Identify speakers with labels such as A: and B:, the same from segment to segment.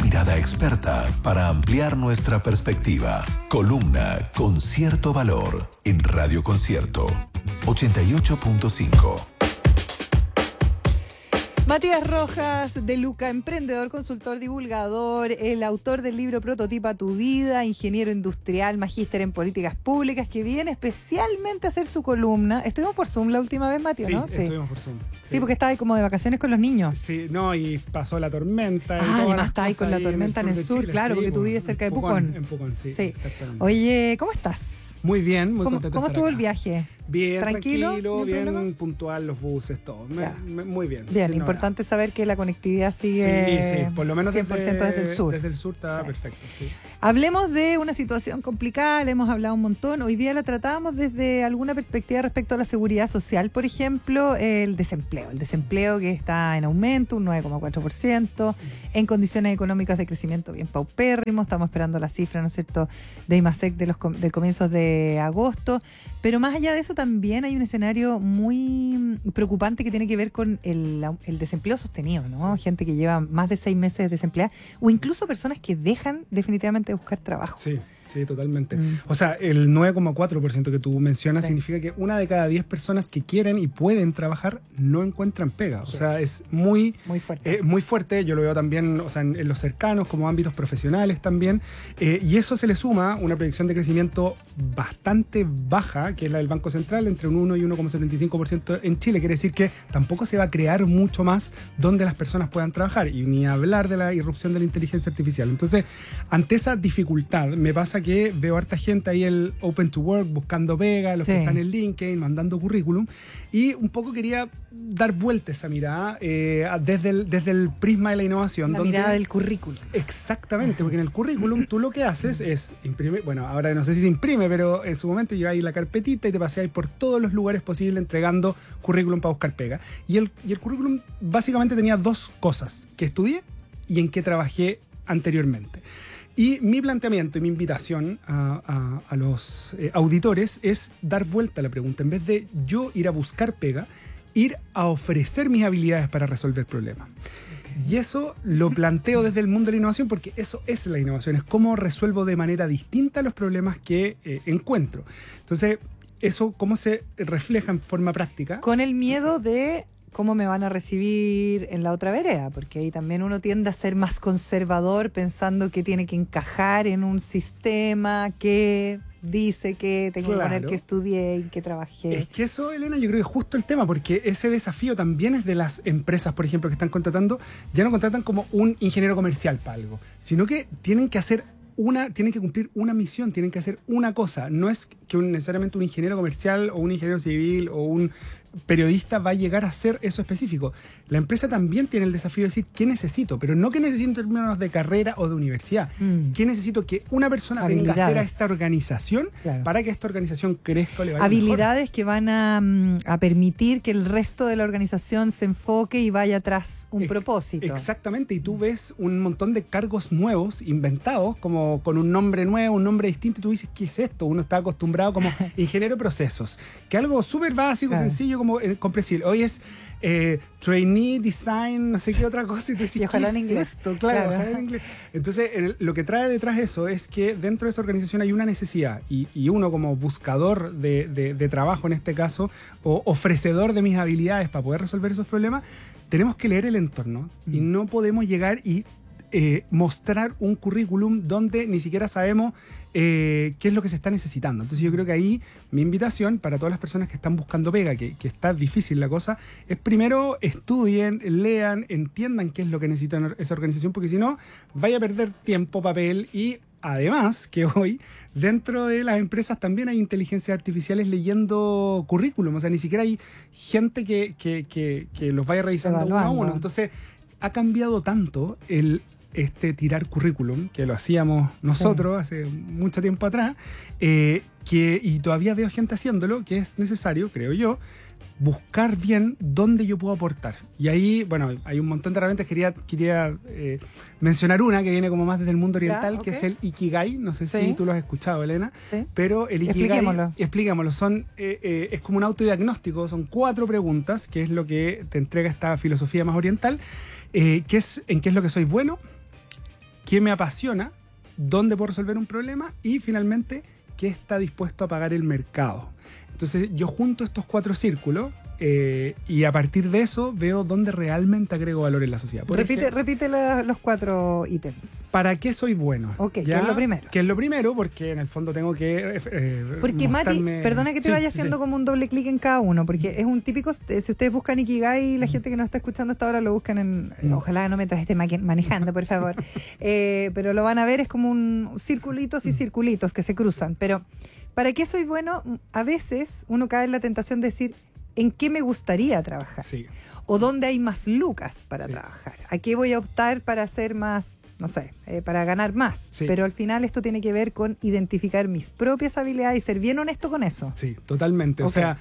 A: mirada experta para ampliar nuestra perspectiva. Columna con cierto valor en Radio Concierto 88.5.
B: Matías Rojas de Luca, emprendedor, consultor, divulgador, el autor del libro Prototipa tu vida, ingeniero industrial, magíster en políticas públicas, que viene especialmente a hacer su columna. Estuvimos por Zoom la última vez, Matías, ¿no?
C: Sí, estuvimos por Zoom.
B: Sí, porque estaba ahí como de vacaciones con los niños.
C: Sí, no, y pasó la tormenta.
B: Además está ahí con la tormenta en el sur,
C: Chile,
B: claro,
C: sí,
B: porque tú vives cerca de Pucón.
C: En Pucón, sí, exactamente.
B: Oye, ¿cómo estás?
C: Muy bien, muy contento.
B: ¿Cómo
C: de estar
B: estuvo
C: acá.
B: el viaje?
C: Bien,
B: ¿Tranquilo?
C: bien puntual, los buses, todo. Muy bien.
B: Bien,
C: sí,
B: importante saber que la conectividad sigue
C: sí, por lo menos
B: 100% desde el sur.
C: Desde el sur está perfecto, sí.
B: Hablemos de una situación complicada, le hemos hablado un montón. Hoy día la tratábamos desde alguna perspectiva respecto a la seguridad social, por ejemplo, el desempleo. El desempleo que está en aumento, un 9,4%, en condiciones económicas de crecimiento bien paupérrimo. Estamos esperando la cifra, ¿no es cierto?, de IMASEC del comienzo de agosto. Pero más allá de eso también hay un escenario muy preocupante que tiene que ver con el desempleo sostenido, ¿no? Gente que lleva más de 6 meses desempleada o incluso personas que dejan definitivamente de buscar trabajo.
C: Sí, totalmente. O sea, el 9,4% que tú mencionas significa que 1 de cada 10 personas que quieren y pueden trabajar no encuentran pega. O sea, es muy fuerte. Muy fuerte. Yo lo veo también, o sea, en los cercanos, como ámbitos profesionales también. Y eso se le suma una proyección de crecimiento bastante baja, que es la del Banco Central, entre un 1 y 1,75% en Chile. Quiere decir que tampoco se va a crear mucho más donde las personas puedan trabajar, y ni hablar de la irrupción de la inteligencia artificial. Entonces, ante esa dificultad, me pasa que veo harta gente ahí el Open to Work buscando pega, los que están en LinkedIn mandando currículum, y un poco quería dar vuelta esa mirada desde el prisma de la innovación.
B: La mirada del currículum.
C: Exactamente, porque en el currículum tú lo que haces es imprimir, bueno, ahora no sé si se imprime, pero en su momento lleváis la carpetita y te paseáis por todos los lugares posibles entregando currículum para buscar pega. Y el currículum básicamente tenía 2 cosas: que estudié y en qué trabajé anteriormente. Y mi planteamiento y mi invitación a los auditores es dar vuelta a la pregunta. En vez de yo ir a buscar pega, ir a ofrecer mis habilidades para resolver problemas. Y eso lo planteo desde el mundo de la innovación, porque eso es la innovación, es cómo resuelvo de manera distinta los problemas que encuentro. Entonces, eso cómo se refleja en forma práctica.
B: Con el miedo de cómo me van a recibir en la otra vereda, porque ahí también uno tiende a ser más conservador pensando que tiene que encajar en un sistema que dice que tengo que poner que estudié y que trabajé.
C: Es que eso, Elena, yo creo que es justo el tema, porque ese desafío también es de las empresas, por ejemplo, que están contratando. Ya no contratan como un ingeniero comercial para algo, sino que tienen que hacer tienen que cumplir una misión, tienen que hacer una cosa. No es que necesariamente un ingeniero comercial o un ingeniero civil o un periodista va a llegar a hacer eso específico. La empresa también tiene el desafío de decir qué necesito, pero no qué necesito en términos de carrera o de universidad. ¿Qué necesito que una persona venga a hacer a esta organización para que esta organización crezca o le vaya
B: habilidades
C: mejor?
B: Que van a permitir que el resto de la organización se enfoque y vaya tras un propósito.
C: Exactamente, y tú ves un montón de cargos nuevos, inventados, como con un nombre nuevo, un nombre distinto, y tú dices, ¿qué es esto? Uno está acostumbrado como ingeniero de procesos, que algo súper básico, sencillo, como comprensible. Hoy es trainee, design, no sé qué otra cosa, y tú dices,
B: y ojalá en inglés.
C: Esto? Claro, ojalá en inglés. Entonces, lo que trae detrás eso es que dentro de esa organización hay una necesidad, y uno como buscador de trabajo en este caso, o ofrecedor de mis habilidades para poder resolver esos problemas, tenemos que leer el entorno, y no podemos llegar y mostrar un currículum donde ni siquiera sabemos qué es lo que se está necesitando. Entonces yo creo que ahí mi invitación para todas las personas que están buscando pega, que está difícil la cosa, es primero estudien, lean, entiendan qué es lo que necesita esa organización, porque si no, vaya a perder tiempo, papel. Y además que hoy dentro de las empresas también hay inteligencias artificiales leyendo currículum, o sea, ni siquiera hay gente que los vaya revisando uno a uno. Entonces ha cambiado tanto tirar currículum, que lo hacíamos nosotros hace mucho tiempo atrás, y todavía veo gente haciéndolo, que es necesario, creo yo, buscar bien dónde yo puedo aportar. Y ahí, bueno, hay un montón de herramientas. Quería mencionar una que viene como más desde el mundo oriental, que es el Ikigai. No sé si tú lo has escuchado, Elena, pero el Ikigai, expliquémoslo. Es como un autodiagnóstico, son 4 preguntas, que es lo que te entrega esta filosofía más oriental, que es en qué es lo que soy bueno, qué me apasiona, dónde puedo resolver un problema y finalmente qué está dispuesto a pagar el mercado. Entonces yo junto estos 4 círculos y a partir de eso veo dónde realmente agrego valor en la sociedad.
B: Repite los 4 ítems.
C: ¿Para qué soy bueno?
B: Ok, ¿qué es lo primero?
C: ¿Qué es lo primero? Porque en el fondo tengo que
B: porque Mati, perdona que te vaya haciendo como un doble clic en cada uno, porque es un típico, si ustedes buscan Ikigai, la gente que nos está escuchando hasta ahora lo buscan en, ojalá no mientras esté manejando, por favor, pero lo van a ver, es como un circulitos y circulitos que se cruzan, pero ¿para qué soy bueno? A veces uno cae en la tentación de decir, ¿en qué me gustaría trabajar?
C: Sí.
B: O dónde hay más lucas para trabajar. ¿A qué voy a optar para hacer más, no sé, para ganar más?
C: Sí.
B: Pero al final esto tiene que ver con identificar mis propias habilidades y ser bien honesto con eso.
C: Sí, totalmente. Okay. O sea,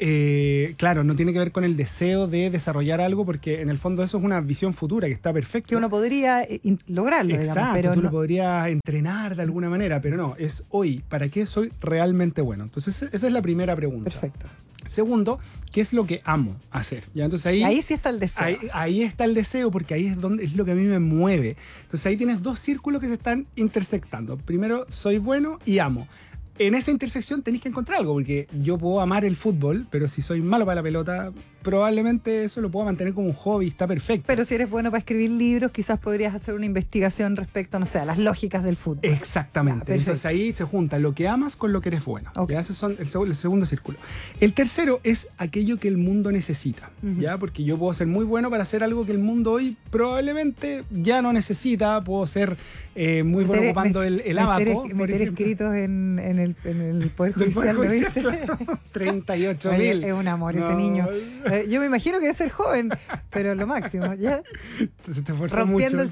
C: claro, no tiene que ver con el deseo de desarrollar algo, porque en el fondo eso es una visión futura que está perfecta.
B: Que uno podría lograrlo,
C: exacto,
B: digamos. Pero
C: tú lo podrías entrenar de alguna manera, pero no, es hoy, ¿para qué soy realmente bueno? Entonces esa es la primera pregunta.
B: Perfecto.
C: Segundo, ¿qué es lo que amo hacer? ¿Ya? Entonces
B: ahí sí está el deseo.
C: Ahí está el deseo, porque ahí es lo que a mí me mueve. Entonces ahí tienes 2 círculos que se están intersectando. Primero, soy bueno y amo. En esa intersección tenéis que encontrar algo, porque yo puedo amar el fútbol, pero si soy malo para la pelota, probablemente eso lo puedo mantener como un hobby, está perfecto.
B: Pero si eres bueno para escribir libros, quizás podrías hacer una investigación respecto, no sé, a las lógicas del fútbol.
C: Exactamente. Entonces ahí se junta lo que amas con lo que eres bueno.
B: Okay.
C: ¿Ya? Ese son el segundo círculo. El tercero es aquello que el mundo necesita, ¿ya? Porque yo puedo ser muy bueno para hacer algo que el mundo hoy probablemente ya no necesita. Puedo ser muy bueno ocupando el abaco.
B: Meter escritos en el Poder Judicial, ¿lo viste?
C: Claro. 38.000.
B: Es un amor ese niño. Yo me imagino que debe ser joven, pero lo máximo, ¿ya? Rompiendo el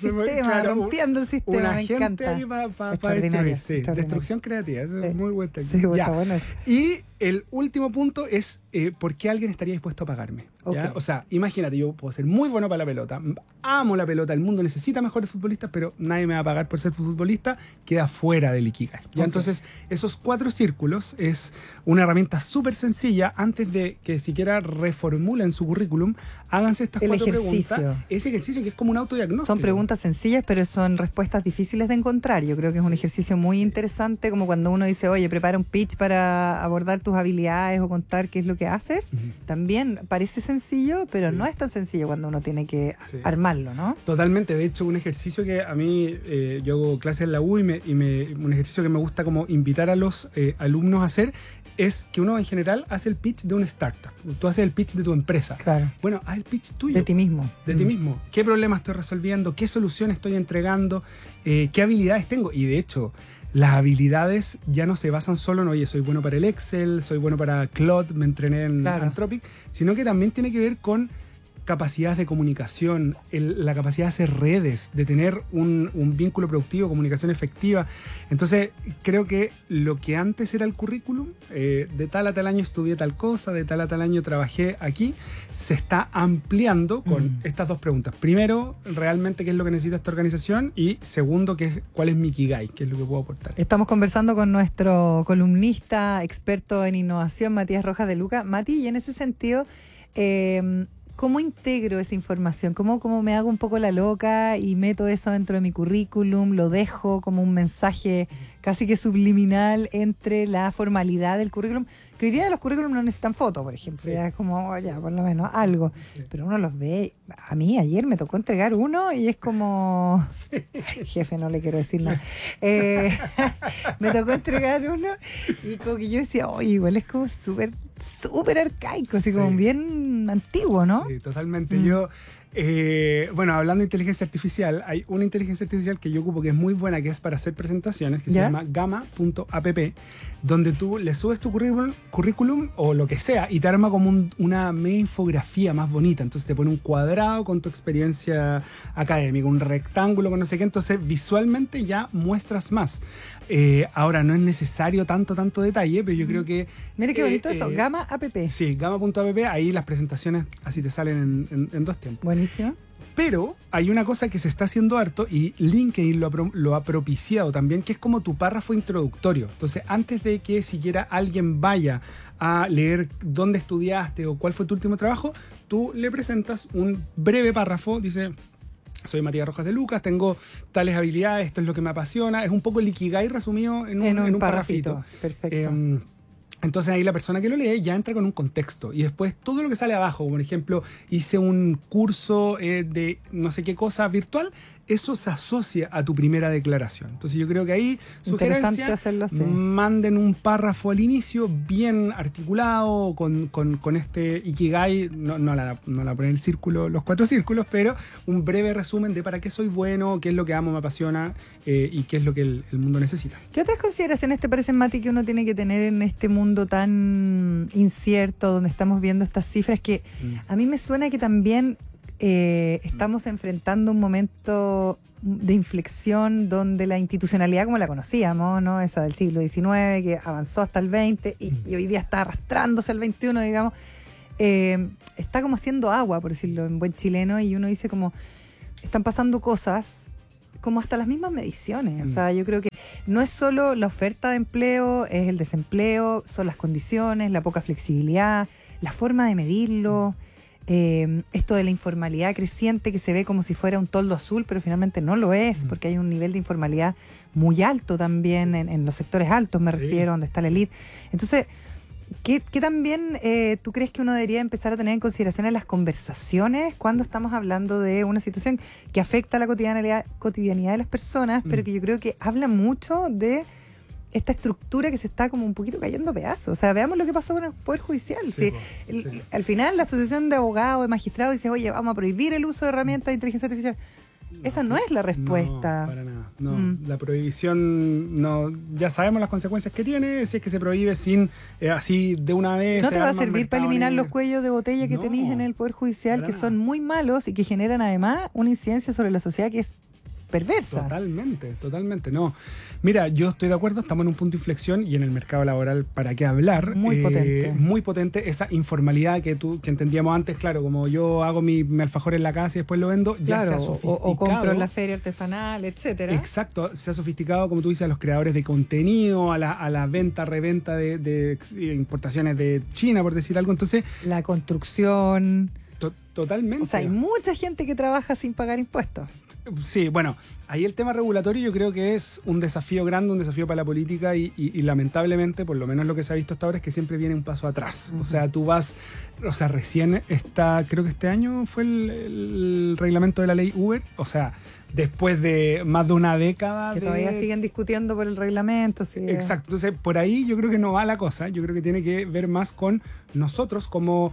B: sistema,
C: una
B: me
C: gente
B: encanta.
C: ahí para destruir, sí. Destrucción creativa, es muy buen técnico.
B: Sí, está bueno eso.
C: Y el último punto es por qué alguien estaría dispuesto a pagarme.
B: Okay.
C: O sea, imagínate, yo puedo ser muy bueno para la pelota, amo la pelota, el mundo necesita mejores futbolistas, pero nadie me va a pagar por ser futbolista, queda fuera del Ikigai. ¿Ya? Okay. Entonces, esos 4 círculos es una herramienta súper sencilla. Antes de que siquiera reformulen su currículum, háganse estas 4 preguntas. Ese ejercicio que es como un autodiagnóstico.
B: Son preguntas sencillas, pero son respuestas difíciles de encontrar. Yo creo que es un ejercicio muy interesante, como cuando uno dice, oye, prepara un pitch para abordar tus habilidades o contar qué es lo que haces. También parece sencillo, pero no es tan sencillo cuando uno tiene que armarlo, ¿no?
C: Totalmente. De hecho, un ejercicio que a mí, yo hago clases en la U y un ejercicio que me gusta como invitar a los alumnos a hacer es que uno en general hace el pitch de una startup. Tú haces el pitch de tu empresa.
B: Claro.
C: Bueno, haz el pitch tuyo.
B: De ti mismo.
C: De ti mismo. ¿Qué problema estoy resolviendo? ¿Qué solución estoy entregando? ¿Qué habilidades tengo? Y de hecho, las habilidades ya no se basan solo en, oye, soy bueno para el Excel, soy bueno para Claude, me entrené en Anthropic, sino que también tiene que ver con capacidades de comunicación, la capacidad de hacer redes, de tener un vínculo productivo, comunicación efectiva. Entonces, creo que lo que antes era el currículum, de tal a tal año estudié tal cosa, de tal a tal año trabajé aquí, se está ampliando con estas 2 preguntas. Primero, realmente qué es lo que necesita esta organización, y segundo, cuál es mi Ikigai, qué es lo que puedo aportar.
B: Estamos conversando con nuestro columnista experto en innovación, Matías Rojas de Luca. Mati, y en ese sentido, ¿cómo integro esa información? ¿Cómo me hago un poco la loca y meto eso dentro de mi currículum? ¿Lo dejo como un mensaje casi que subliminal entre la formalidad del currículum? Que hoy día los currículums no necesitan fotos, por ejemplo. Sí. Ya es como, ya, por lo menos algo. Sí. Pero uno los ve. A mí ayer me tocó entregar uno y es como... Sí. Ay, jefe, no le quiero decir nada. Me tocó entregar uno y como que yo decía, oye, igual es como súper arcaico, así como bien antiguo, ¿no?
C: Sí, totalmente. Yo, bueno, hablando de inteligencia artificial, hay una inteligencia artificial que yo ocupo que es muy buena, que es para hacer presentaciones, que se llama Gamma.app, donde tú le subes tu currículum o lo que sea y te arma como una media infografía más bonita. Entonces te pone un cuadrado con tu experiencia académica, un rectángulo con no sé qué, entonces visualmente ya muestras más. Ahora no es necesario tanto detalle, pero yo creo que...
B: Mira qué bonito eso, Gamma app.
C: Sí, Gamma.app, ahí las presentaciones así te salen en 2 tiempos.
B: Buenísimo.
C: Pero hay una cosa que se está haciendo harto y LinkedIn lo ha propiciado también, que es como tu párrafo introductorio. Entonces, antes de que siquiera alguien vaya a leer dónde estudiaste o cuál fue tu último trabajo, tú le presentas un breve párrafo, dice... soy Matías Rojas de Lucas, tengo tales habilidades, esto es lo que me apasiona. Es un poco el Ikigai resumido en un parrafito.
B: Perfecto.
C: Entonces ahí la persona que lo lee ya entra con un contexto y después todo lo que sale abajo, por ejemplo, hice un curso de no sé qué cosa virtual, eso se asocia a tu primera declaración. Entonces yo creo que ahí, sugerencia, manden un párrafo al inicio bien articulado con este Ikigai, no la ponen en el círculo, los 4 círculos, pero un breve resumen de para qué soy bueno, qué es lo que amo, me apasiona y qué es lo que el mundo necesita.
B: ¿Qué otras consideraciones te parecen, Mati, que uno tiene que tener en este mundo tan incierto, donde estamos viendo estas cifras que a mí me suena que también estamos enfrentando un momento de inflexión donde la institucionalidad como la conocíamos, ¿no? Esa del siglo XIX que avanzó hasta el XX y hoy día está arrastrándose al XXI, digamos, está como haciendo agua, por decirlo en buen chileno, y uno dice como están pasando cosas como hasta las mismas mediciones. O sea, yo creo que no es solo la oferta de empleo, es el desempleo, son las condiciones, la poca flexibilidad, la forma de medirlo. Esto de la informalidad creciente que se ve como si fuera un toldo azul, pero finalmente no lo es, porque hay un nivel de informalidad muy alto también en los sectores altos, me refiero, donde está la élite. Entonces, ¿qué también tú crees que uno debería empezar a tener en consideración en las conversaciones cuando estamos hablando de una situación que afecta a la cotidianidad de las personas, pero que yo creo que habla mucho de esta estructura que se está como un poquito cayendo a pedazos? O sea, veamos lo que pasó con el Poder Judicial. Al final la Asociación de Abogados, de Magistrados dice, oye, vamos a prohibir el uso de herramientas de inteligencia artificial. Esa no es la respuesta.
C: No, para nada. No, la prohibición, no, ya sabemos las consecuencias que tiene, si es que se prohíbe sin así de una vez.
B: No te va a servir para eliminar los cuellos de botella que tenéis en el Poder Judicial, que son muy malos y que generan además una incidencia sobre la sociedad que es perversa.
C: Totalmente, no. Mira, yo estoy de acuerdo, estamos en un punto de inflexión y en el mercado laboral, ¿para qué hablar?
B: Muy potente.
C: Muy potente, esa informalidad que entendíamos antes, claro, como yo hago mi alfajor en la casa y después lo vendo, ya se ha sofisticado.
B: O compro en la feria artesanal, etcétera.
C: Exacto, se ha sofisticado, como tú dices, a los creadores de contenido, a la venta, reventa de importaciones de China, por decir algo. Entonces,
B: la construcción.
C: Totalmente.
B: O sea, hay mucha gente que trabaja sin pagar impuestos.
C: Sí, bueno, ahí el tema regulatorio yo creo que es un desafío grande, un desafío para la política y lamentablemente, por lo menos lo que se ha visto hasta ahora, es que siempre viene un paso atrás. O sea, recién creo que este año fue el reglamento de la ley Uber, o sea, después de más de una década.
B: Que todavía siguen discutiendo por el reglamento. Sí.
C: Exacto, entonces por ahí yo creo que no va la cosa, yo creo que tiene que ver más con nosotros como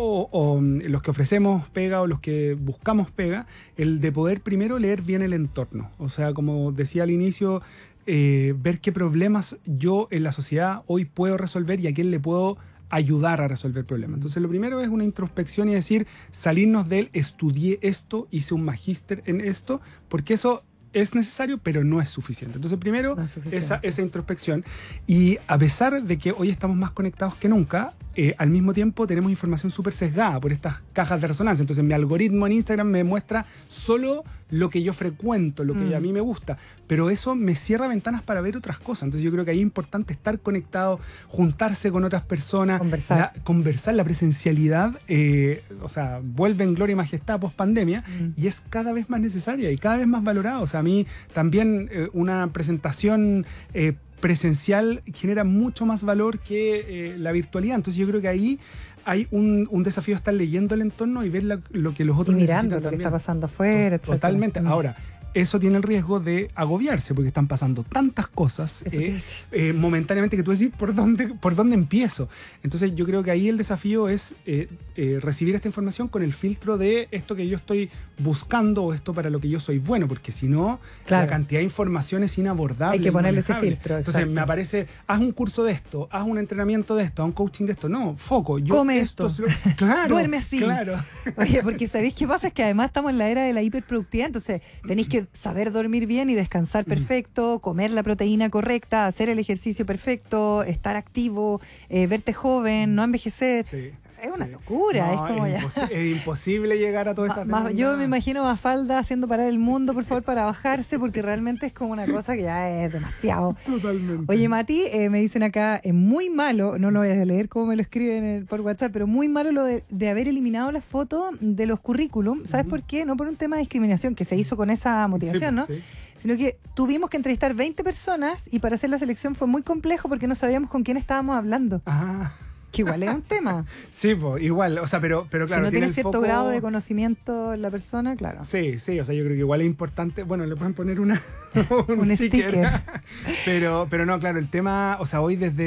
C: o los que ofrecemos pega o los que buscamos pega, el de poder primero leer bien el entorno. O sea, como decía al inicio, ver qué problemas yo en la sociedad hoy puedo resolver y a quién le puedo ayudar a resolver problemas. Entonces, lo primero es una introspección y decir, salirnos del estudié esto, hice un magíster en esto, porque eso es necesario, pero no es suficiente. Entonces, primero, esa introspección. Y a pesar de que hoy estamos más conectados que nunca, al mismo tiempo tenemos información súper sesgada por estas cajas de resonancia. Entonces, mi algoritmo en Instagram me muestra solo lo que yo frecuento, lo que a mí me gusta, pero eso me cierra ventanas para ver otras cosas. Entonces, yo creo que ahí es importante estar conectado, juntarse con otras personas, conversar, la presencialidad, o sea, vuelve en gloria y majestad post pandemia y es cada vez más necesaria y cada vez más valorada. O sea, a mí también una presentación presencial genera mucho más valor que la virtualidad. Entonces yo creo que ahí hay un desafío de estar leyendo el entorno y ver lo que los otros
B: y mirando
C: necesitan
B: lo que
C: también.
B: está pasando afuera, etc.
C: Totalmente. Ahora, eso tiene el riesgo de agobiarse porque están pasando tantas cosas momentáneamente que tú decís, ¿por dónde empiezo? Entonces yo creo que ahí el desafío es recibir esta información con el filtro de esto que yo estoy buscando o esto para lo que yo soy bueno, porque si no, la cantidad de información es inabordable.
B: Hay que ponerle ese filtro.
C: Entonces me aparece, haz un curso de esto, haz un entrenamiento de esto, haz un coaching de esto. No, foco.
B: Come esto.
C: Claro.
B: Duerme así.
C: Claro.
B: Oye, porque ¿sabéis qué pasa? Es que además estamos en la era de la hiperproductividad, entonces tenéis que saber dormir bien y descansar perfecto, comer la proteína correcta, hacer el ejercicio perfecto, estar activo, verte joven, no envejecer. Sí. Es una locura,
C: No,
B: es como ya.
C: Es imposible llegar a todas esas
B: Yo me imagino Mafalda haciendo parar el mundo, por favor, para bajarse, porque realmente es como una cosa que ya es demasiado.
C: Totalmente.
B: Oye, Mati, me dicen acá, es muy malo, no lo voy a leer como me lo escriben por WhatsApp, pero muy malo lo de haber eliminado las fotos de los currículum. ¿Sabes por qué? No por un tema de discriminación que se hizo con esa motivación, ¿no?
C: Sí.
B: Sino que tuvimos que entrevistar 20 personas y para hacer la selección fue muy complejo porque no sabíamos con quién estábamos hablando.
C: Ajá.
B: Que igual es un tema.
C: Sí, pues, igual, o sea, pero claro.
B: Si no
C: tiene
B: tiene
C: el
B: cierto
C: foco...
B: grado de conocimiento la persona, claro.
C: Sí, o sea, yo creo que igual es importante. Bueno, le pueden poner un
B: sticker.
C: pero no, claro, el tema, o sea, hoy desde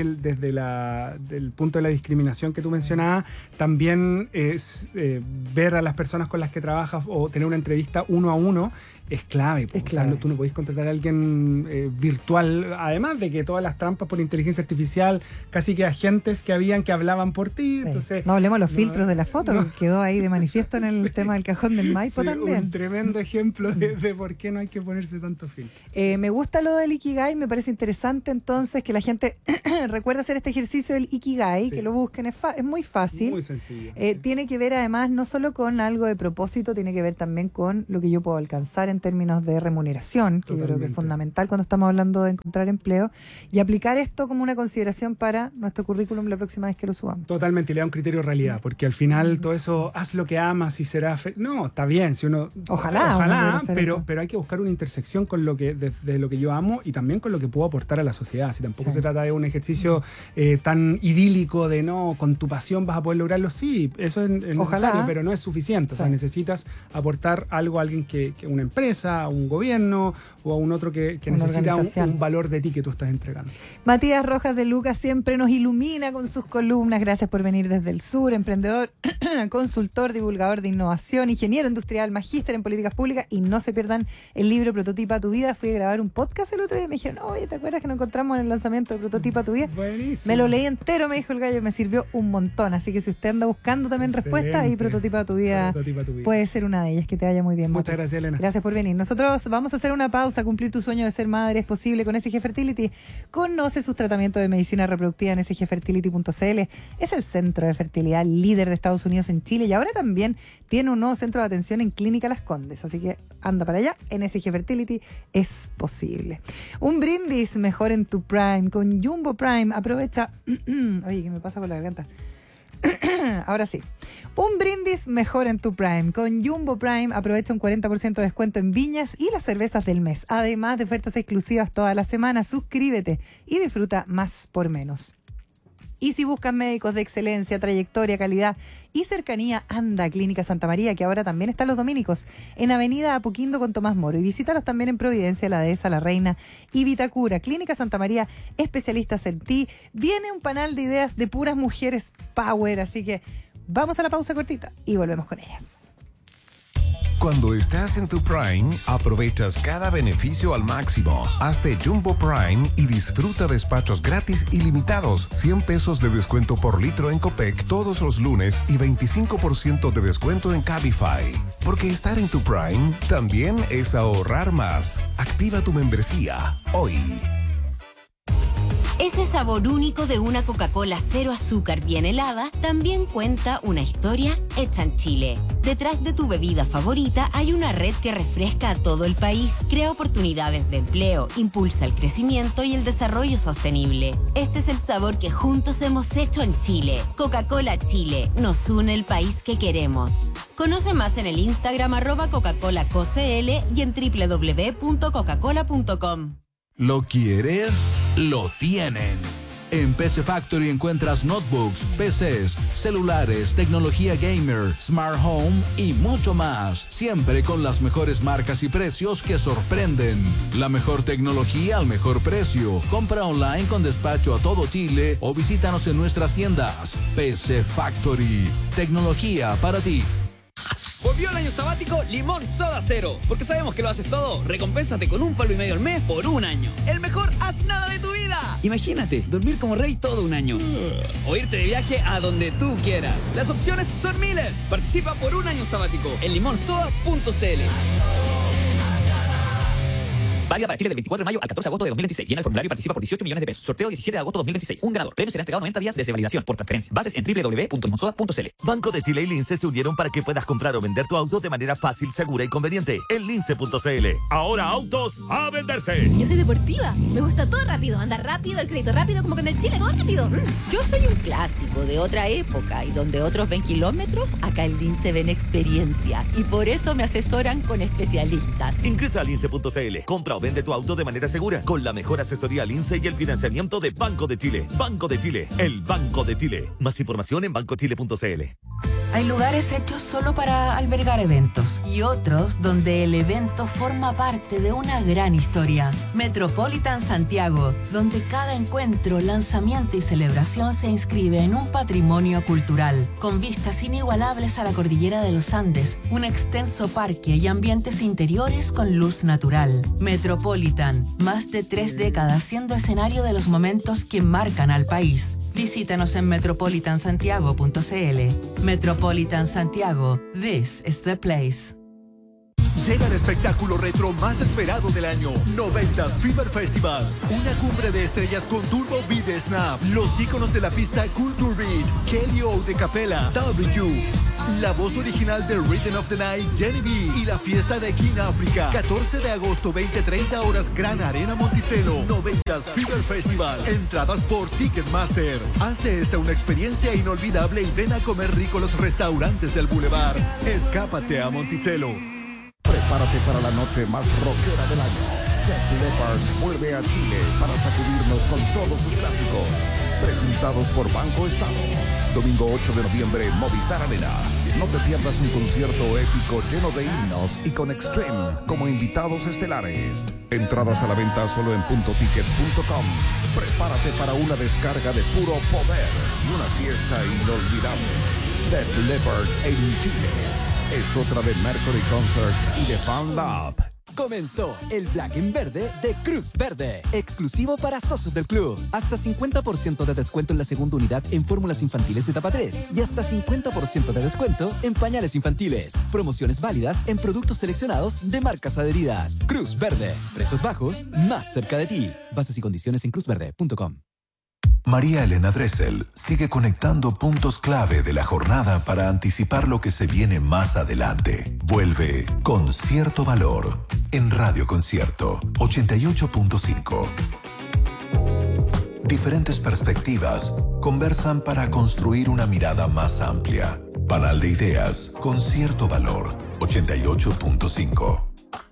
C: el punto de la discriminación que tú mencionabas, también es ver a las personas con las que trabajas o tener una entrevista uno a uno es clave.
B: Es clave.
C: O sea, tú no podés contratar a alguien virtual, además de que todas las trampas por inteligencia artificial, casi que agentes que habían que hablaban por ti.
B: Sí.
C: Entonces,
B: No hablemos de los filtros de la foto, que quedó ahí de manifiesto en el
C: Sí.
B: tema del cajón del Maipo
C: sí,
B: también.
C: un tremendo ejemplo de por qué no hay que ponerse tanto filtro.
B: Me gusta lo del Ikigai, me parece interesante entonces que la gente recuerde hacer este ejercicio del Ikigai,
C: Sí.
B: que lo busquen, es muy fácil.
C: Muy sencillo.
B: Tiene que ver además no solo con algo de propósito, tiene que ver también con lo que yo puedo alcanzar en términos de remuneración, que yo creo que es
C: Totalmente.
B: fundamental cuando estamos hablando de encontrar empleo, y aplicar esto como una consideración para nuestro currículum la próxima vez que lo subamos.
C: Totalmente, y le da un criterio de realidad, porque al final todo eso, haz lo que amas y será no, está bien, si uno
B: Ojalá uno pudiera hacer eso.
C: pero hay que buscar una intersección con lo que de lo que yo amo y también con lo que puedo aportar a la sociedad. Si tampoco
B: Sí.
C: se trata de un ejercicio tan idílico de no, con tu pasión vas a poder lograrlo, sí, eso es
B: Ojalá.
C: necesario, pero no es suficiente. O sea,
B: Sí.
C: necesitas aportar algo a alguien que una empresa, a un gobierno o a un otro que
B: Una
C: necesita
B: organización.
C: un valor de ti que tú estás entregando.
B: Matías Rojas de Lucas siempre nos ilumina con sus columnas. Gracias por venir desde el sur, emprendedor, consultor, divulgador de innovación, ingeniero industrial, magíster en políticas públicas, y no se pierdan el libro Prototipa tu vida. Fui a grabar un podcast el otro día y me dijeron, oye, ¿te acuerdas que nos encontramos en el lanzamiento de Prototipa tu vida?
C: Buenísimo.
B: Me lo leí entero, me dijo el gallo, me sirvió un montón. Así que si usted anda buscando también respuestas, ahí
C: Excelente.
B: Prototipa tu vida
C: Prototipa tu vida.
B: puede ser una de ellas. Que te vaya muy bien,
C: Muchas
B: Mati.
C: gracias, Elena.
B: Gracias por venir. Nosotros vamos a hacer una pausa. Cumplir tu sueño de ser madre es posible con SG Fertility. Conoce sus tratamientos de medicina reproductiva en sgfertility.cl. Es el centro de fertilidad líder de Estados Unidos en Chile y ahora también tiene un nuevo centro de atención en Clínica Las Condes. Así que anda para allá. En SG Fertility es posible. Un brindis mejor en tu Prime con Jumbo Prime. Aprovecha. Oye, ¿qué me pasa con la garganta? Ahora sí. Un brindis mejor en tu Prime. Con Jumbo Prime aprovecha un 40% de descuento en viñas y las cervezas del mes. Además de ofertas exclusivas toda la semana. Suscríbete y disfruta más por menos. Y si buscas médicos de excelencia, trayectoria, calidad y cercanía, anda a Clínica Santa María, que ahora también está Los Dominicos, en Avenida Apoquindo con Tomás Moro. Y visítalos también en Providencia, La Dehesa, La Reina y Vitacura. Clínica Santa María, especialistas en ti. Viene un panel de ideas de puras mujeres power, así que vamos a la pausa cortita y volvemos con ellas.
A: Cuando estás en tu Prime, aprovechas cada beneficio al máximo. Hazte Jumbo Prime y disfruta despachos gratis ilimitados, 100 pesos de descuento por litro en Copec todos los lunes y 25% de descuento en Cabify. Porque estar en tu Prime también es ahorrar más. Activa tu membresía hoy.
D: Ese sabor único de una Coca-Cola cero azúcar bien helada también cuenta una historia hecha en Chile. Detrás de tu bebida favorita hay una red que refresca a todo el país, crea oportunidades de empleo, impulsa el crecimiento y el desarrollo sostenible. Este es el sabor que juntos hemos hecho en Chile. Coca-Cola Chile, nos une el país que queremos. Conoce más en el Instagram @Coca-ColaCoCL y en www.coca-cola.com.
E: ¿Lo quieres? Lo tienen. En PC Factory encuentras notebooks, PCs, celulares, tecnología gamer, smart home y mucho más. Siempre con las mejores marcas y precios que sorprenden. La mejor tecnología al mejor precio. Compra online con despacho a todo Chile o visítanos en nuestras tiendas. PC Factory. Tecnología para ti.
F: Volvió el año sabático Limón Soda Cero. Porque sabemos que lo haces todo. Recompénsate con $1.50 al mes por un año. El mejor haz nada de tu vida. Imagínate, dormir como rey todo un año. O irte de viaje a donde tú quieras. Las opciones son miles. Participa por un año sabático en limonsoda.cl. Válida para Chile del 24 de mayo al 14 de agosto de 2026. Llena el formulario y participa por 18 millones de pesos. Sorteo 17 de agosto de 2026. Un ganador. Premio será entregado 90 días desde validación por transferencia. Bases en www.limonsoda.cl.
G: Banco de Chile y Lince se unieron para que puedas comprar o vender tu auto de manera fácil, segura y conveniente en lince.cl. Ahora autos a venderse.
H: Yo soy deportiva, me gusta todo rápido, andar rápido, el crédito rápido, como que en el Chile, todo rápido.
I: Yo soy un clásico de otra época y donde otros ven kilómetros, acá en Lince ven experiencia y por eso me asesoran con especialistas.
G: Ingresa a lince.cl, compra o vende tu auto de manera segura con la mejor asesoría Lince y el financiamiento de Banco de Chile. Banco de Chile, el Banco de Chile. Más información en bancochile.cl.
J: Hay lugares hechos solo para albergar eventos y otros donde el evento forma parte de una gran historia. Metropolitan Santiago, donde cada encuentro, lanzamiento y celebración se inscribe en un patrimonio cultural, con vistas inigualables a la cordillera de los Andes, un extenso parque y ambientes interiores con luz natural. Metropolitan, más de 3 décadas siendo escenario de los momentos que marcan al país. Visítanos en metropolitansantiago.cl. Metropolitan Santiago, this is the place.
K: Llega el espectáculo retro más esperado del año, 90s Fever Festival. Una cumbre de estrellas con Turbo Beat de Snap, los íconos de la pista Culture Beat, Kelly O de Capella, W, la voz original de Rhythm of the Night, Jenny B, y la fiesta de King Africa. 14 de agosto, 20-30 horas, Gran Arena Monticello. 90s Fever Festival. Entradas por Ticketmaster. Haz de esta una experiencia inolvidable y ven a comer rico los restaurantes del Boulevard. Escápate a Monticello.
A: Prepárate para la noche más rockera del año. Def Leppard vuelve a Chile para sacudirnos con todos sus clásicos. Presentados por Banco Estado. Domingo 8 de noviembre, Movistar Arena. No te pierdas un concierto épico lleno de himnos y con Extreme como invitados estelares. Entradas a la venta solo en puntoticket.com. Prepárate para una descarga de puro poder y una fiesta inolvidable. Def Leppard en Chile. Es otra de Mercury Concerts y de Fan Lab.
L: Comenzó el Black en Verde de Cruz Verde, exclusivo para socios del club. Hasta 50% de descuento en la segunda unidad en fórmulas infantiles de etapa 3 y hasta 50% de descuento en pañales infantiles. Promociones válidas en productos seleccionados de marcas adheridas. Cruz Verde, precios bajos, más cerca de ti. Bases y condiciones en cruzverde.com.
M: María Elena Dressel sigue conectando puntos clave de la jornada para anticipar lo que se viene más adelante. Vuelve con cierto valor en Radio Concierto 88.5. Diferentes perspectivas conversan para construir una mirada más amplia. Panal de ideas con cierto valor 88.5.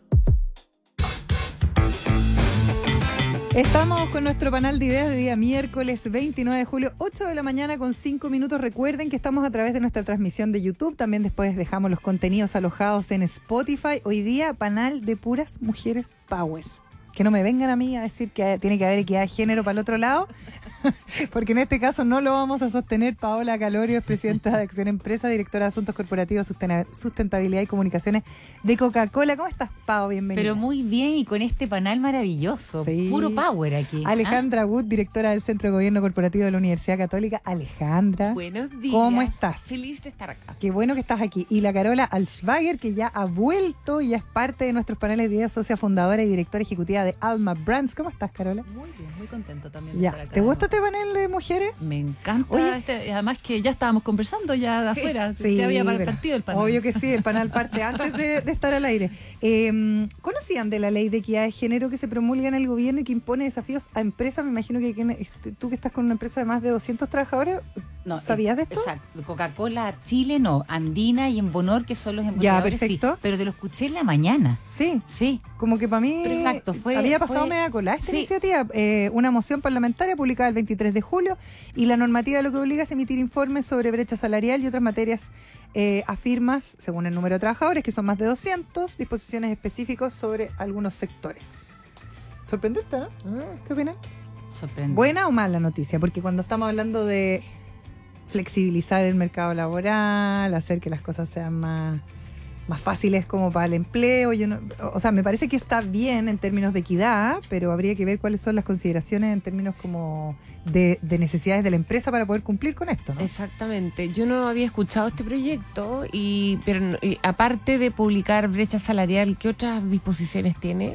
B: Estamos con nuestro panel de ideas de día miércoles 29 de julio, 8 de la mañana con 5 minutos. Recuerden que estamos a través de nuestra transmisión de YouTube. También después dejamos los contenidos alojados en Spotify. Hoy día, panel de puras mujeres power. Que no me vengan a mí a decir que tiene que haber equidad de género para el otro lado, porque en este caso no lo vamos a sostener. Paola Calorio es presidenta de Acción Empresa, directora de Asuntos Corporativos, Sustentabilidad y Comunicaciones de Coca-Cola. ¿Cómo estás, Pao? Bienvenida.
N: Pero muy bien, y con este panel maravilloso, sí. Puro power aquí.
B: Alejandra Wood, directora del Centro de Gobierno Corporativo de la Universidad Católica. Alejandra,
O: buenos días.
B: ¿Cómo estás?
O: Feliz de estar acá.
B: Qué bueno que estás aquí. Y la Carola Alschwager, que ya ha vuelto y ya es parte de nuestros paneles de ideas, socia fundadora y directora ejecutiva de Alma Brands. ¿Cómo estás, Carola?
N: Muy bien, muy contenta también
B: de
N: estar acá.
B: ¿Te gusta este panel de mujeres?
N: Me encanta. Oye, además que ya estábamos conversando ya de afuera.
B: Sí,
N: ya había partido el panel.
B: Obvio que sí, el panel parte antes de estar al aire. ¿Conocían de la ley de equidad de género que se promulga en el gobierno y que impone desafíos a empresas? Me imagino que tú que estás con una empresa de más de 200 trabajadores, ¿sabías de esto?
N: Exacto. Coca-Cola Chile no, Andina y Embonor, que son los embotadores,
B: ya, perfecto.
N: Sí, pero te lo escuché en la mañana.
B: Sí.
N: Sí.
B: Como que para mí
N: exacto,
B: había pasado media cola esta iniciativa. Una moción parlamentaria publicada el 23 de julio y la normativa lo que obliga es emitir informes sobre brecha salarial y otras materias a firmas, según el número de trabajadores, que son más de 200, disposiciones específicas sobre algunos sectores. Sorprendente, ¿no? ¿Qué opinan?
N: Sorprendente.
B: ¿Buena o mala noticia? Porque cuando estamos hablando de flexibilizar el mercado laboral, hacer que las cosas sean más fáciles como para el empleo, me parece que está bien en términos de equidad, pero habría que ver cuáles son las consideraciones en términos como de necesidades de la empresa para poder cumplir con esto, ¿no?
O: Exactamente. Yo no había escuchado este proyecto, pero aparte de publicar brecha salarial, ¿qué otras disposiciones tiene?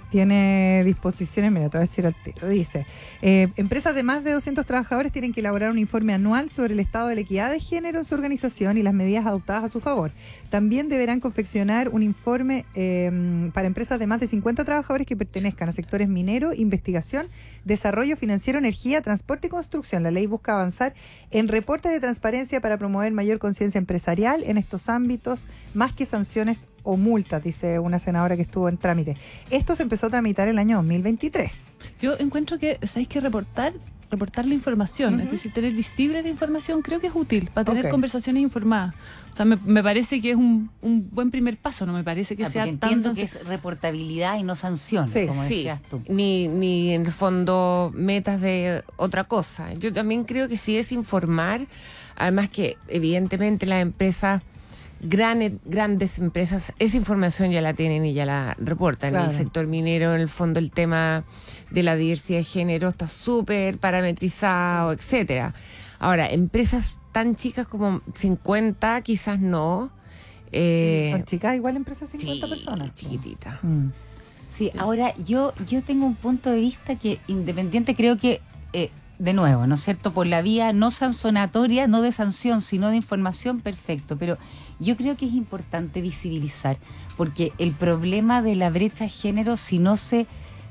B: Tiene disposiciones, mira, te voy a decir al tiro. Dice, empresas de más de 200 trabajadores tienen que elaborar un informe anual sobre el estado de la equidad de género en su organización y las medidas adoptadas a su favor. También deberán confeccionar un informe para empresas de más de 50 trabajadores que pertenezcan a sectores minero, investigación, desarrollo financiero, energía, transporte y construcción. La ley busca avanzar en reportes de transparencia para promover mayor conciencia empresarial en estos ámbitos, más que sanciones o multas, dice una senadora que estuvo en trámite. Esto se empezó a tramitar el año 2023.
P: Yo encuentro que, ¿sabéis que reportar la información, es decir, tener visible la información, creo que es útil para tener conversaciones informadas? O sea, me parece que es un buen primer paso, no me parece que sea tan...
N: Entiendo que es reportabilidad y no sanción, como decías tú.
O: Ni en el fondo metas de otra cosa. Yo también creo que sí es informar, además que evidentemente las empresas, grandes empresas, esa información ya la tienen y ya la reportan. Claro. En el sector minero, en el fondo, el tema de la diversidad de género está súper parametrizado, etcétera. Ahora, empresas tan chicas como 50, quizás no.
B: Son chicas, igual empresas de 50 personas.
O: Chiquitita.
N: Sí, ahora yo tengo un punto de vista que independiente, creo que de nuevo, ¿no es cierto? Por la vía no sancionatoria, no de sanción, sino de información, perfecto. Pero yo creo que es importante visibilizar, porque el problema de la brecha de género, si no se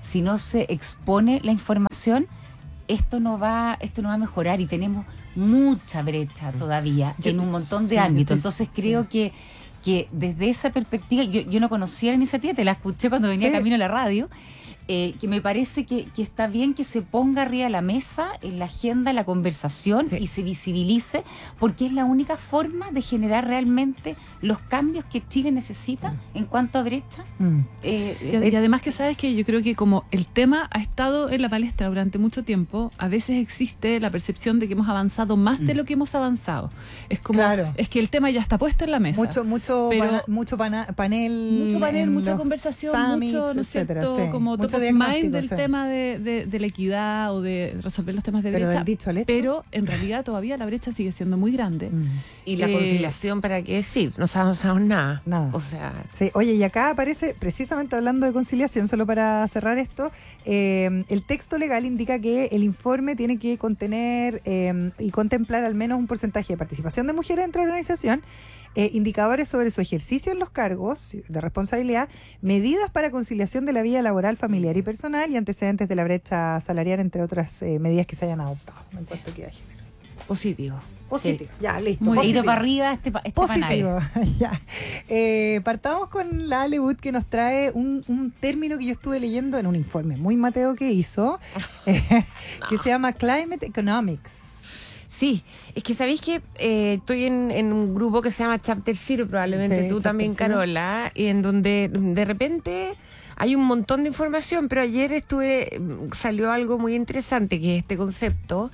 N: expone la información, esto no va a mejorar y tenemos mucha brecha todavía en un montón de ámbitos. Entonces creo que desde esa perspectiva, yo no conocía la iniciativa, te la escuché cuando venía camino a la radio, que me parece que está bien que se ponga arriba de la mesa, en la agenda, la conversación y se visibilice, porque es la única forma de generar realmente los cambios que Chile necesita en cuanto a brecha.
P: Y además que sabes que yo creo que como el tema ha estado en la palestra durante mucho tiempo, a veces existe la percepción de que hemos avanzado más de lo que hemos avanzado. Es como, es que el tema ya está puesto en la mesa.
B: Mucho panel,
P: mucha conversación, mucho, ¿no es cierto? Como top of mind del tema de la equidad o de resolver los temas de brecha. Pero en realidad todavía la brecha sigue siendo muy grande.
O: Y la conciliación, ¿para qué decir? No se ha avanzado nada. O sea...
B: Sí, oye, y acá aparece, precisamente hablando de conciliación, solo para cerrar esto, el texto legal indica que el informe tiene que contener y contemplar al menos un porcentaje de participación de mujeres dentro de la organización, indicadores sobre su ejercicio en los cargos de responsabilidad, medidas para conciliación de la vida laboral, familiar y personal y antecedentes de la brecha salarial, entre otras medidas que se hayan adoptado en cuanto a equidad de género.
O: Positivo.
B: Ya, listo.
N: Muy ido para arriba este
B: positivo. Ya. Partamos con la Ale Wood, que nos trae un término que yo estuve leyendo en un informe muy mateo que hizo, que se llama Climate Economics.
O: Sí, es que sabéis que estoy en un grupo que se llama Chapter Zero, probablemente tú también, Carola, y en donde de repente hay un montón de información, pero ayer salió algo muy interesante, que es este concepto,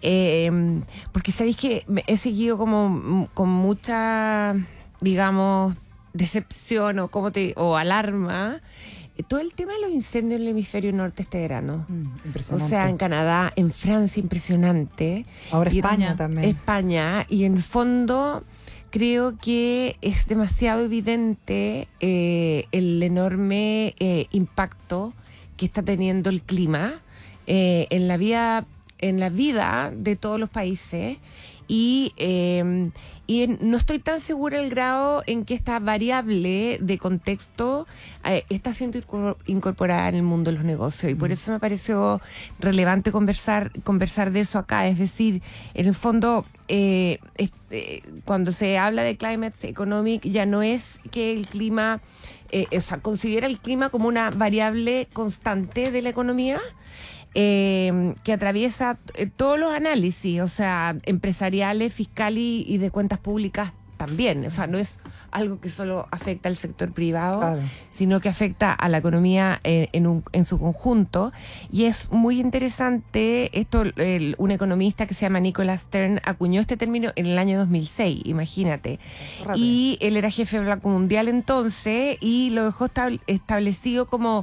O: porque sabéis que he seguido como con mucha, digamos, decepción o alarma, todo el tema de los incendios en el hemisferio norte este verano.
B: Impresionante.
O: O sea, en Canadá, en Francia, impresionante.
B: Ahora España también.
O: España, y en el fondo creo que es demasiado evidente el enorme impacto que está teniendo el clima en la vida de todos los países. Y no estoy tan segura del grado en que esta variable de contexto está siendo incorporada en el mundo de los negocios. Y por eso me pareció relevante conversar de eso acá. Es decir, en el fondo, cuando se habla de climate economic, ya no es que el clima, considera el clima como una variable constante de la economía, que atraviesa todos los análisis, o sea, empresariales, fiscales y de cuentas públicas también. O sea, no es algo que solo afecta al sector privado, sino que afecta a la economía en su conjunto. Y es muy interesante esto. Un economista que se llama Nicholas Stern acuñó este término en el año 2006, imagínate. Y él era jefe del Banco Mundial entonces y lo dejó establecido como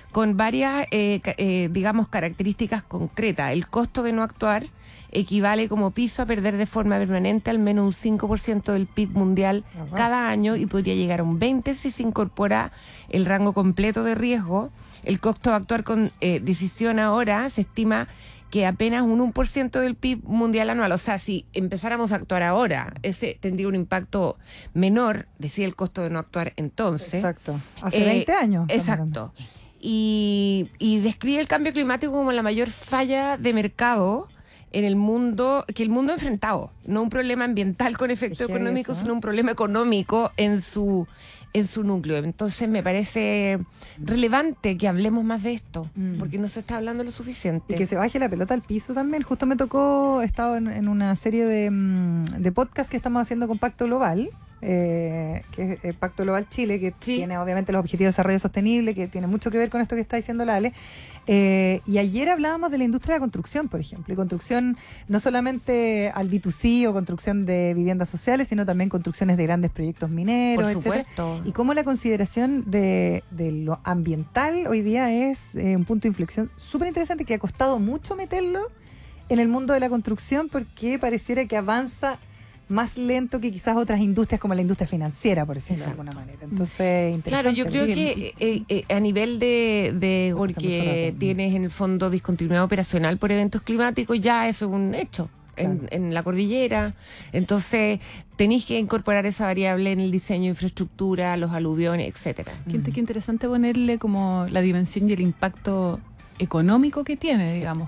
O: con varias, digamos, características concretas. El costo de no actuar equivale como piso a perder de forma permanente al menos un 5% del PIB mundial cada año y podría llegar a un 20% si se incorpora el rango completo de riesgo. El costo de actuar con decisión ahora se estima que apenas un 1% del PIB mundial anual. O sea, si empezáramos a actuar ahora, ese tendría un impacto menor, decía el costo de no actuar entonces.
B: Exacto. Hace 20 años.
O: Exacto. Y describe el cambio climático como la mayor falla de mercado en el mundo, que el mundo ha enfrentado. No un problema ambiental con efecto económico, sino un problema económico en su núcleo. Entonces me parece relevante que hablemos más de esto, porque no se está hablando lo suficiente.
B: Y que se baje la pelota al piso también. Justo me tocó, he estado en una serie de podcast que estamos haciendo con Pacto Global, que es Pacto Global Chile, que tiene obviamente los Objetivos de Desarrollo Sostenible, que tiene mucho que ver con esto que está diciendo la Ale. Y ayer hablábamos de la industria de la construcción, por ejemplo, y construcción no solamente al B2C o construcción de viviendas sociales, sino también construcciones de grandes proyectos mineros,
O: por supuesto,
B: etcétera. Y cómo la consideración de lo ambiental hoy día es un punto de inflexión súper interesante, que ha costado mucho meterlo en el mundo de la construcción, porque pareciera que avanza más lento que quizás otras industrias, como la industria financiera, por decirlo de alguna manera. Entonces, interesante.
O: Claro, yo creo que a nivel de porque tienes en el fondo discontinuidad operacional por eventos climáticos, ya eso es un hecho. En la cordillera, entonces tenéis que incorporar esa variable en el diseño de infraestructura, los aluviones, etcétera.
P: Qué interesante ponerle como la dimensión y el impacto económico que tiene, digamos,